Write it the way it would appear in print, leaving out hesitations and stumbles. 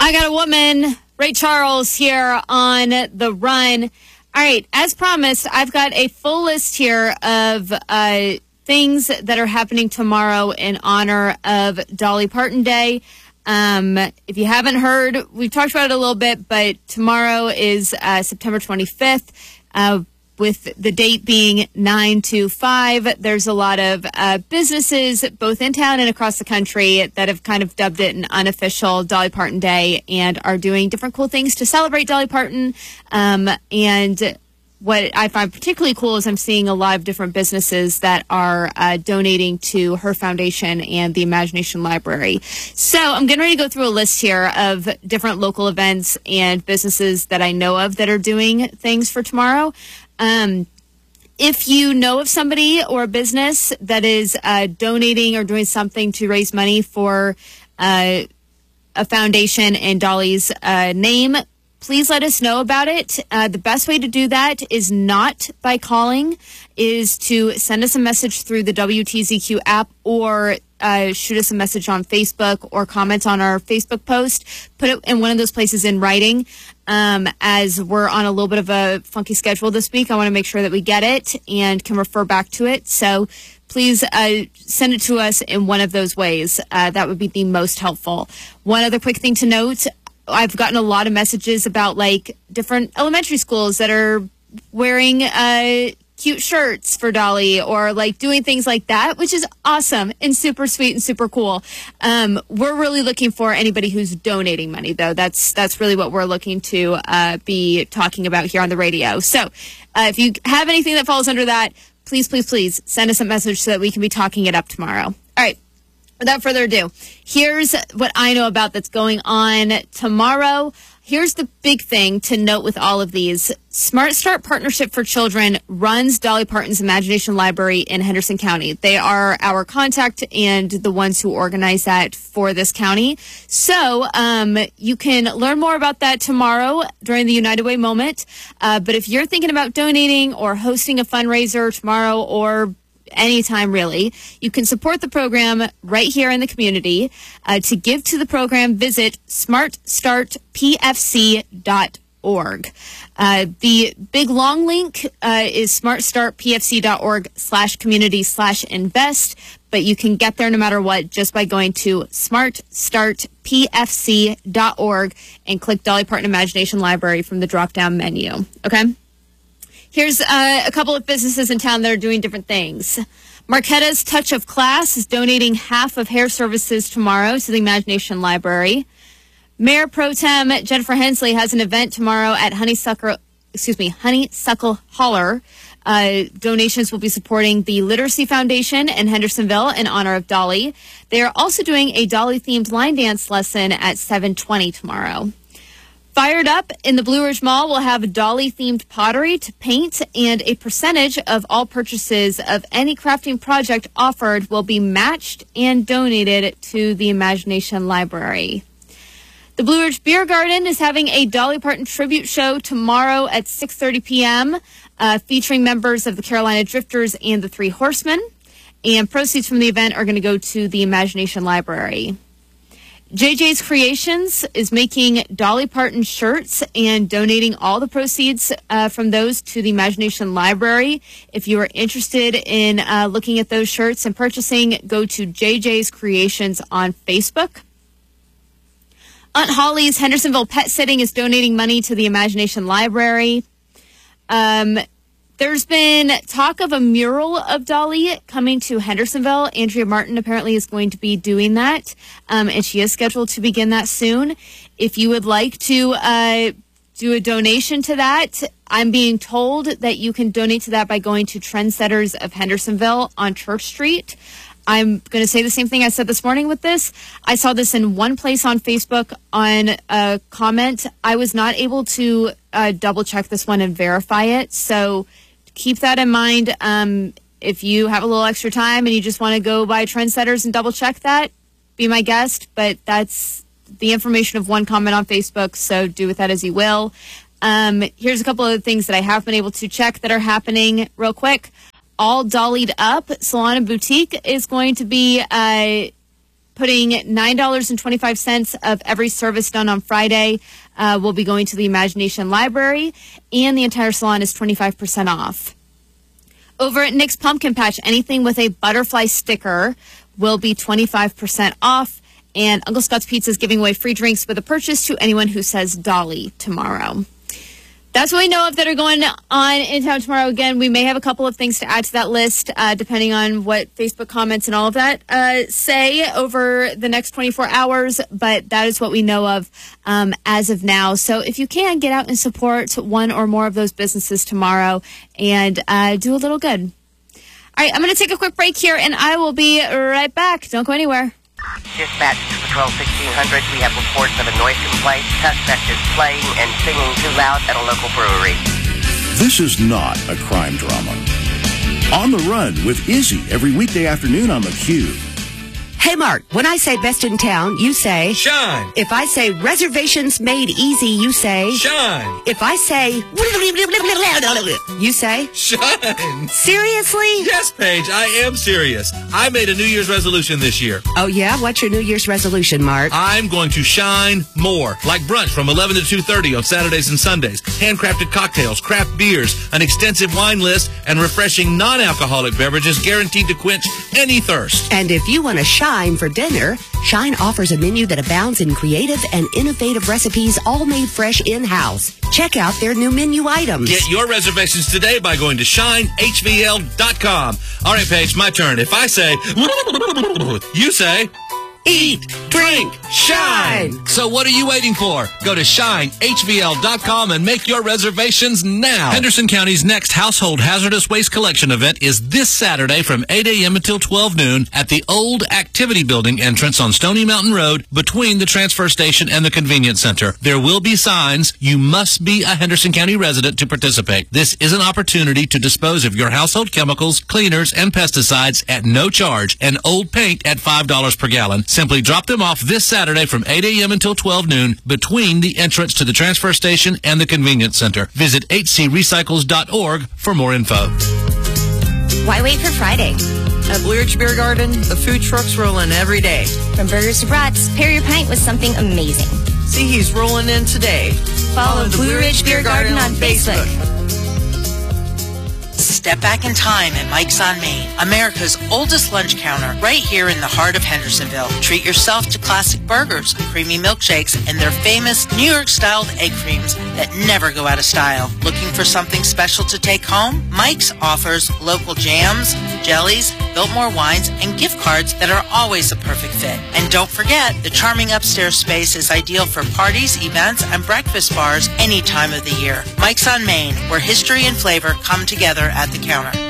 I got a woman, Ray Charles, here on The Run. All right, as promised, I've got a full list here of things that are happening tomorrow in honor of Dolly Parton Day. If you haven't heard, we've talked about it a little bit, but tomorrow is September 25th. With the date being 9/5, there's a lot of businesses both in town and across the country that have kind of dubbed it an unofficial Dolly Parton Day and are doing different cool things to celebrate Dolly Parton. And what I find particularly cool is I'm seeing a lot of different businesses that are donating to her foundation and the Imagination Library. So I'm getting ready to go through a list here of different local events and businesses that I know of that are doing things for tomorrow. If you know of somebody or a business that is donating or doing something to raise money for a foundation in Dolly's name, please let us know about it. The best way to do that is not by calling, is to send us a message through the WTZQ app or shoot us a message on Facebook or comment on our Facebook post. Put it in one of those places in writing. As we're on a little bit of a funky schedule this week, I want to make sure that we get it and can refer back to it. So please send it to us in one of those ways. That would be the most helpful. One other quick thing to note, I've gotten a lot of messages about like different elementary schools that are wearing cute shirts for Dolly or like doing things like that, which is awesome and super sweet and super cool. We're really looking for anybody who's donating money, though. That's really what we're looking to be talking about here on the radio. So if you have anything that falls under that, please send us a message so that we can be talking it up tomorrow. All right. Without further ado, here's what I know about that's going on tomorrow. Here's the big thing to note with all of these. Smart Start Partnership for Children runs Dolly Parton's Imagination Library in Henderson County. They are our contact and the ones who organize that for this county. So you can learn more about that tomorrow during the United Way moment. But if you're thinking about donating or hosting a fundraiser tomorrow or anytime, really, you can support the program right here in the community. To give to the program, visit smartstartpfc.org. The big long link is smartstartpfc.org/community/invest, but you can get there no matter what just by going to smartstartpfc.org and click Dolly Parton Imagination Library from the drop-down menu. Okay? Here's a couple of businesses in town that are doing different things. Marquetta's Touch of Class is donating half of hair services tomorrow to the Imagination Library. Mayor Pro Tem Jennifer Hensley has an event tomorrow at Honeysuckle Holler. Donations will be supporting the Literacy Foundation in Hendersonville in honor of Dolly. They are also doing a Dolly-themed line dance lesson at 7:20 tomorrow. Fired Up in the Blue Ridge Mall will have Dolly-themed pottery to paint, and a percentage of all purchases of any crafting project offered will be matched and donated to the Imagination Library. The Blue Ridge Beer Garden is having a Dolly Parton tribute show tomorrow at 6:30 p.m., featuring members of the Carolina Drifters and the Three Horsemen, and proceeds from the event are going to go to the Imagination Library. JJ's Creations is making Dolly Parton shirts and donating all the proceeds from those to the Imagination Library. If you are interested in looking at those shirts and purchasing, go to JJ's Creations on Facebook. Aunt Holly's Hendersonville Pet Sitting is donating money to the Imagination Library. There's been talk of a mural of Dolly coming to Hendersonville. Andrea Martin apparently is going to be doing that, and she is scheduled to begin that soon. If you would like to do a donation to that, I'm being told that you can donate to that by going to Trendsetters of Hendersonville on Church Street. I'm going to say the same thing I said this morning with this. I saw this in one place on Facebook on a comment. I was not able to double check this one and verify it, so keep that in mind. If you have a little extra time and you just want to go by Trendsetters and double check that, be my guest. But that's the information of one comment on Facebook, so do with that as you will. Here's a couple of things that I have been able to check that are happening real quick. All Dollied Up Salon and Boutique is going to be putting $9.25 of every service done on Friday will be going to the Imagination Library, and the entire salon is 25% off. Over at Nick's Pumpkin Patch, anything with a butterfly sticker will be 25% off, and Uncle Scott's Pizza is giving away free drinks with a purchase to anyone who says Dolly tomorrow. That's what we know of that are going on in town tomorrow. Again, we may have a couple of things to add to that list, depending on what Facebook comments and all of that say over the next 24 hours. But that is what we know of as of now. So if you can, get out and support one or more of those businesses tomorrow and do a little good. All right, I'm going to take a quick break here, and I will be right back. Don't go anywhere. Dispatch to Patrol 1600. We have reports of a noise complaint. Suspect is playing and singing too loud at a local brewery. This is not a crime drama. On the Run with Izzy every weekday afternoon on theCUBE. Hey, Mark, when I say best in town, you say... Shine. If I say reservations made easy, you say... Shine. If I say... You say... Shine. Seriously? Yes, Paige, I am serious. I made a New Year's resolution this year. Oh, yeah? What's your New Year's resolution, Mark? I'm going to shine more. Like brunch from 11 to 2:30 on Saturdays and Sundays. Handcrafted cocktails, craft beers, an extensive wine list, and refreshing non-alcoholic beverages guaranteed to quench any thirst. And if you want to shine for dinner, Shine offers a menu that abounds in creative and innovative recipes, all made fresh in-house. Check out their new menu items. Get your reservations today by going to shinehvl.com. All right, Paige, my turn. If I say, you say... Eat, drink, shine. So what are you waiting for? Go to shinehvl.com and make your reservations now. Henderson County's next Household Hazardous Waste Collection event is this Saturday from 8 a.m. until 12 noon at the old Activity Building entrance on Stony Mountain Road between the transfer station and the convenience center. There will be signs. You must be a Henderson County resident to participate. This is an opportunity to dispose of your household chemicals, cleaners, and pesticides at no charge, and old paint at $5 per gallon. Simply drop them off this Saturday from 8 a.m. until 12 noon between the entrance to the transfer station and the convenience center. Visit hcrecycles.org for more info. Why wait for Friday? At Blue Ridge Beer Garden, the food truck's rolling every day. From burgers to brats, pair your pint with something amazing. See, he's rolling in today. Follow Blue Ridge Beer Garden on Facebook. Step back in time at Mike's on Main, America's oldest lunch counter, right here in the heart of Hendersonville. Treat yourself to classic burgers, creamy milkshakes, and their famous New York-styled egg creams that never go out of style. Looking for something special to take home? Mike's offers local jams, jellies, Biltmore wines, and gift cards that are always a perfect fit. And don't forget, the charming upstairs space is ideal for parties, events, and breakfast bars any time of the year. Mike's on Main, where history and flavor come together at the counter.